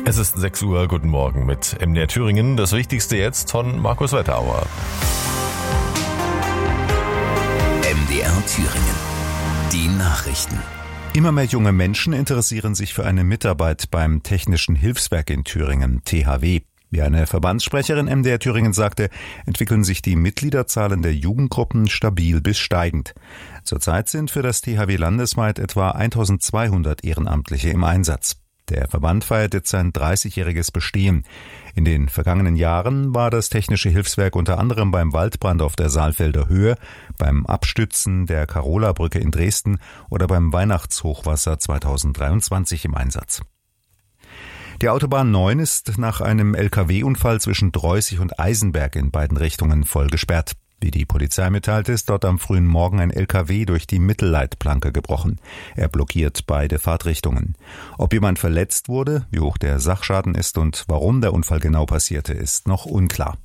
Es ist 6 Uhr, guten Morgen mit MDR Thüringen. Das Wichtigste jetzt von Markus Wetterauer. MDR Thüringen. Die Nachrichten. Immer mehr junge Menschen interessieren sich für eine Mitarbeit beim Technischen Hilfswerk in Thüringen, THW. Wie eine Verbandssprecherin MDR Thüringen sagte, entwickeln sich die Mitgliederzahlen der Jugendgruppen stabil bis steigend. Zurzeit sind für das THW landesweit etwa 1200 Ehrenamtliche im Einsatz. Der Verband feiert jetzt sein 30-jähriges Bestehen. In den vergangenen Jahren war das Technische Hilfswerk unter anderem beim Waldbrand auf der Saalfelder Höhe, beim Abstützen der Karola-Brücke in Dresden oder beim Weihnachtshochwasser 2023 im Einsatz. Die Autobahn 9 ist nach einem LKW-Unfall zwischen Dreußig und Eisenberg in beiden Richtungen voll gesperrt. Wie die Polizei mitteilte, ist dort am frühen Morgen ein LKW durch die Mittelleitplanke gebrochen. Er blockiert beide Fahrtrichtungen. Ob jemand verletzt wurde, wie hoch der Sachschaden ist und warum der Unfall genau passierte, ist noch unklar.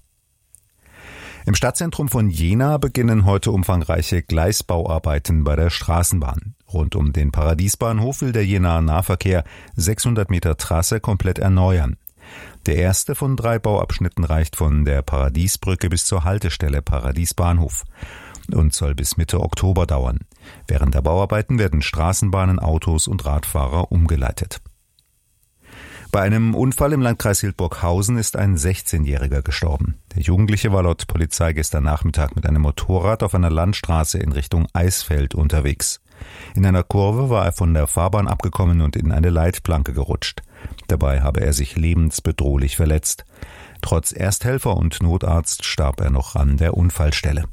Im Stadtzentrum von Jena beginnen heute umfangreiche Gleisbauarbeiten bei der Straßenbahn. Rund um den Paradiesbahnhof will der Jenaer Nahverkehr 600 Meter Trasse komplett erneuern. Der erste von 3 Bauabschnitten reicht von der Paradiesbrücke bis zur Haltestelle Paradiesbahnhof und soll bis Mitte Oktober dauern. Während der Bauarbeiten werden Straßenbahnen, Autos und Radfahrer umgeleitet. Bei einem Unfall im Landkreis Hildburghausen ist ein 16-Jähriger gestorben. Der Jugendliche war laut Polizei gestern Nachmittag mit einem Motorrad auf einer Landstraße in Richtung Eisfeld unterwegs. In einer Kurve war er von der Fahrbahn abgekommen und in eine Leitplanke gerutscht. Dabei habe er sich lebensbedrohlich verletzt. Trotz Ersthelfer und Notarzt starb er noch an der Unfallstelle.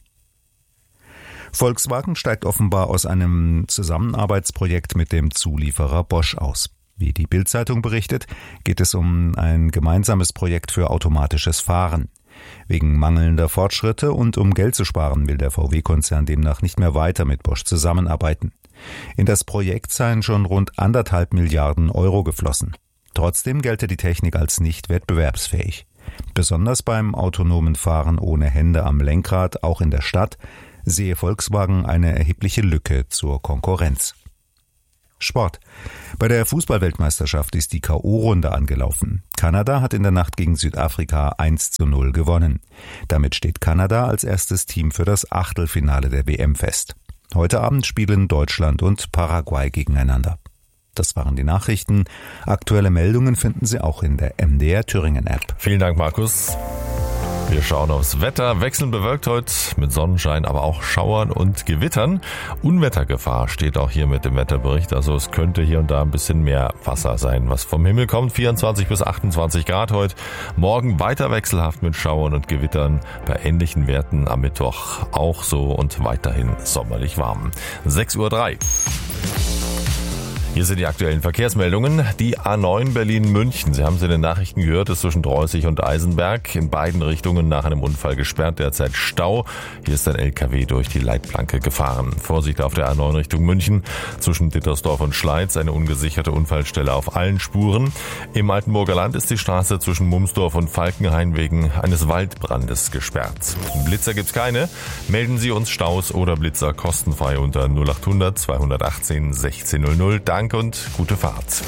Volkswagen steigt offenbar aus einem Zusammenarbeitsprojekt mit dem Zulieferer Bosch aus. Wie die Bild-Zeitung berichtet, geht es um ein gemeinsames Projekt für automatisches Fahren. Wegen mangelnder Fortschritte und um Geld zu sparen, will der VW-Konzern demnach nicht mehr weiter mit Bosch zusammenarbeiten. In das Projekt seien schon rund 1,5 Milliarden Euro geflossen. Trotzdem gelte die Technik als nicht wettbewerbsfähig. Besonders beim autonomen Fahren ohne Hände am Lenkrad, auch in der Stadt, sehe Volkswagen eine erhebliche Lücke zur Konkurrenz. Sport. Bei der Fußball-Weltmeisterschaft ist die K.O.-Runde angelaufen. Kanada hat in der Nacht gegen Südafrika 1:0 gewonnen. Damit steht Kanada als erstes Team für das Achtelfinale der WM fest. Heute Abend spielen Deutschland und Paraguay gegeneinander. Das waren die Nachrichten. Aktuelle Meldungen finden Sie auch in der MDR Thüringen App. Vielen Dank, Markus. Wir schauen aufs Wetter. Wechselnd bewölkt heute mit Sonnenschein, aber auch Schauern und Gewittern. Unwettergefahr steht auch hier mit dem Wetterbericht. Also es könnte hier und da ein bisschen mehr Wasser sein, was vom Himmel kommt. 24 bis 28 Grad heute. Morgen weiter wechselhaft mit Schauern und Gewittern. Bei ähnlichen Werten am Mittwoch auch so und weiterhin sommerlich warm. 6:03 Uhr. Hier sind die aktuellen Verkehrsmeldungen. Die A9 Berlin-München. Sie haben es in den Nachrichten gehört, ist zwischen Dreußig und Eisenberg in beiden Richtungen nach einem Unfall gesperrt. Derzeit Stau. Hier ist ein LKW durch die Leitplanke gefahren. Vorsicht auf der A9 Richtung München. Zwischen Dittersdorf und Schleiz eine ungesicherte Unfallstelle auf allen Spuren. Im Altenburger Land ist die Straße zwischen Mumsdorf und Falkenhain wegen eines Waldbrandes gesperrt. Blitzer gibt's keine. Melden Sie uns Staus oder Blitzer kostenfrei unter 0800 218 1600. Danke und gute Fahrt.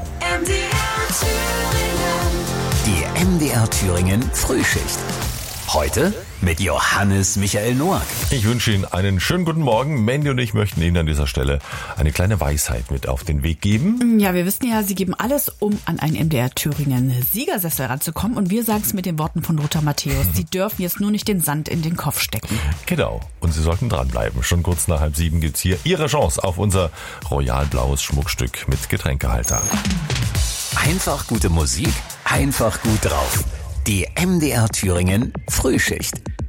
Die MDR Thüringen Frühschicht. Heute mit Johannes Michael Noack. Ich wünsche Ihnen einen schönen guten Morgen. Mandy und ich möchten Ihnen an dieser Stelle eine kleine Weisheit mit auf den Weg geben. Ja, wir wissen ja, Sie geben alles, um an einen MDR Thüringen Siegersessel ranzukommen. Und wir sagen es mit den Worten von Lothar Matthäus. Sie dürfen jetzt nur nicht den Sand in den Kopf stecken. Genau. Und Sie sollten dranbleiben. Schon kurz nach 6:30 gibt's hier Ihre Chance auf unser royalblaues Schmuckstück mit Getränkehalter. Einfach gute Musik, einfach gut drauf. Die MDR Thüringen Frühschicht.